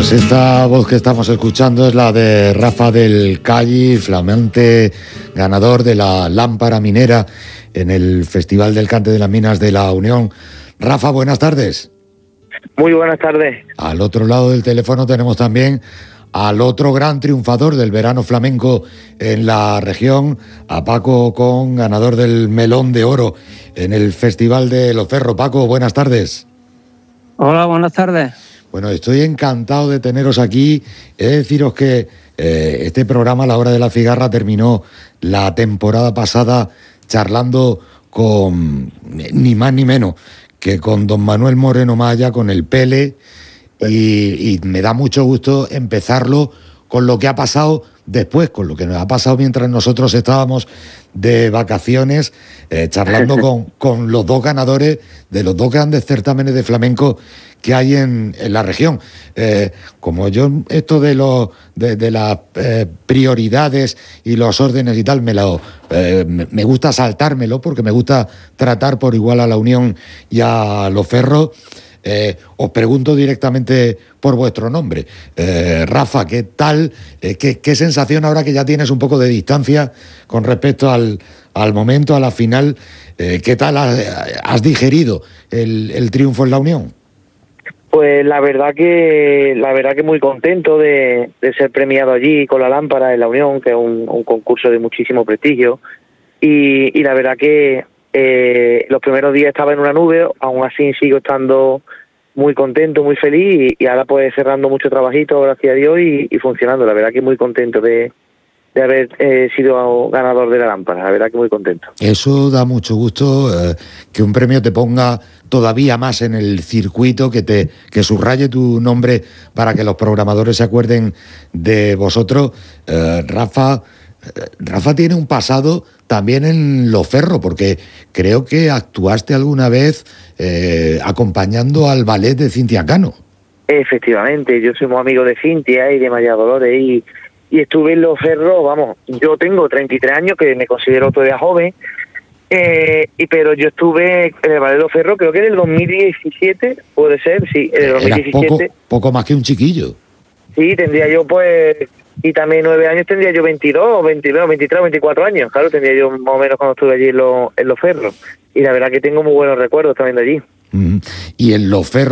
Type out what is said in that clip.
Pues esta voz que estamos escuchando es la de Rafa del Calli, flamante ganador de la lámpara minera en el Festival del Cante de las Minas de la Unión. Rafa, buenas tardes. Muy buenas tardes. Al otro lado del teléfono tenemos también al otro gran triunfador del verano flamenco en la región, a Paco Con, ganador del Melón de Oro en el Festival de Los Ferros. Paco, buenas tardes. Hola, buenas tardes. Bueno, estoy encantado de teneros aquí. He de deciros que este programa, La Hora de la Cigarra, terminó la temporada pasada charlando con ni más ni menos que con don Manuel Moreno Maya, con el Pele, y me da mucho gusto empezarlo con lo que ha pasado después, con lo que nos ha pasado mientras nosotros estábamos de vacaciones, charlando con los dos ganadores de los dos grandes certámenes de flamenco que hay en la región. Como yo esto de las prioridades y los órdenes y tal, me gusta saltármelo porque me gusta tratar por igual a la Unión y a Los Ferros. Os pregunto directamente por vuestro nombre. Rafa, ¿qué tal? ¿Qué sensación ahora que ya tienes un poco de distancia con respecto al momento, a la final? ¿Qué tal has digerido el triunfo en la Unión? Pues la verdad que muy contento de ser premiado allí con la lámpara en la Unión, que es un concurso de muchísimo prestigio, y la verdad que los primeros días estaba en una nube, aún así sigo estando muy contento, muy feliz, y ahora pues cerrando mucho trabajito, gracias a Dios, y funcionando. La verdad que muy contento de haber sido ganador de la lámpara, la verdad que muy contento. Eso da mucho gusto, que un premio te ponga todavía más en el circuito, que subraye tu nombre para que los programadores se acuerden de vosotros. Rafa tiene un pasado también en Los Ferros, porque creo que actuaste alguna vez acompañando al ballet de Cintia Cano. Efectivamente, yo soy muy amigo de Cintia y de María Dolores, y estuve en Los Ferros, vamos, yo tengo 33 años, que me considero todavía joven, pero yo estuve en el ballet de Los Ferros, creo que en el 2017, puede ser, sí, en el 2017. Eras poco más que un chiquillo. Sí, tendría yo pues, y también 9 años tendría yo 22, 22, 23, 24 años, claro, tendría yo más o menos cuando estuve allí en Los Ferros, y la verdad que tengo muy buenos recuerdos también de allí. Y en Los Ferros